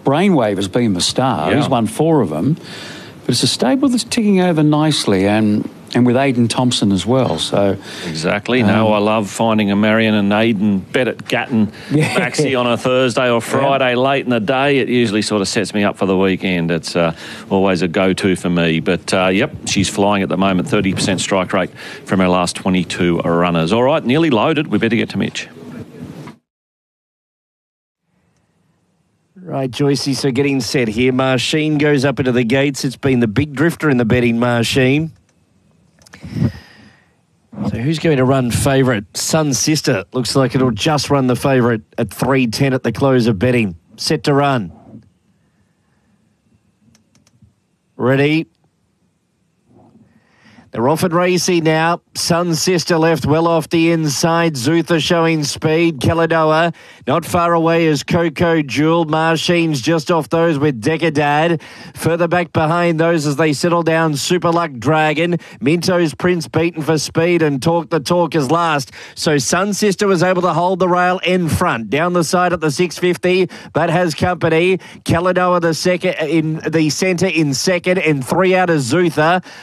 Brainwave has been the star. Yeah. He's won 4 of them. But it's a stable that's ticking over nicely, and with Aidan Thompson as well. So exactly. No, I love finding a Marion and Aidan bet at Gatton Maxi on a Thursday or Friday late in the day. It usually sort of sets me up for the weekend. It's always a go-to for me. But, yep, she's flying at the moment, 30% strike rate from her last 22 runners. All right, nearly loaded. We better get to Mitch. Right, Joycey, so getting set here. Marsheen goes up into the gates. It's been the big drifter in the betting, Marsheen. So who's going to run favourite? Sun Sister. Looks like it'll just run the favourite at 3.10 at the close of betting. Set to run. Ready. They're off at Racy now. Sun Sister left well off the inside. Zutha showing speed. Caledoa not far away is Coco Jewel. Marsheen's just off those with Decadad. Further back behind those as they settle down, Super Luck Dragon. Minto's Prince beaten for speed, and Talk the Talk is last. So Sun Sister was able to hold the rail in front. Down the side at the 650, but has company. Caledoa the second in the centre in second, and 3 out of Zutha.